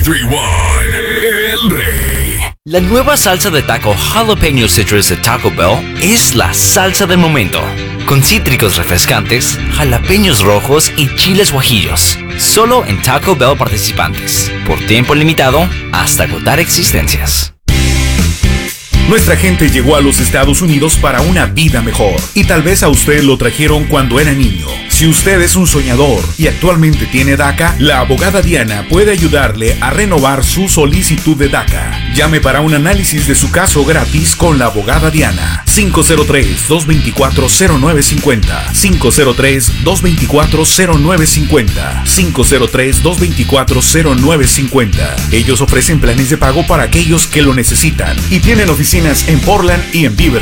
3, 2, 1, el rey. La nueva salsa de taco Jalapeno Citrus de Taco Bell es la salsa del momento. Con cítricos refrescantes, jalapeños rojos y chiles guajillos. Solo en Taco Bell participantes. Por tiempo limitado, hasta agotar existencias. Nuestra gente llegó a los Estados Unidos para una vida mejor. Y tal vez a usted lo trajeron cuando era niño. Si usted es un soñador y actualmente tiene DACA, la abogada Diana puede ayudarle a renovar su solicitud de DACA. Llame para un análisis de su caso gratis con la abogada Diana. 503-224-0950. 503-224-0950. 503-224-0950. Ellos ofrecen planes de pago para aquellos que lo necesitan y tienen oficinas en Portland y en Beaver